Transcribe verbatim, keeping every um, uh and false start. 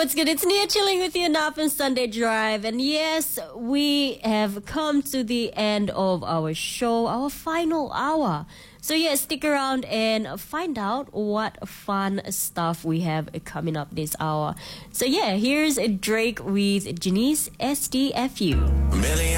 what's good? It's Nia chilling with you now on Sunday Drive. And yes, we have come to the end of our show, our final hour. So yes, stick around and find out what fun stuff we have coming up this hour. So yeah, here's Drake with Janice S D F U.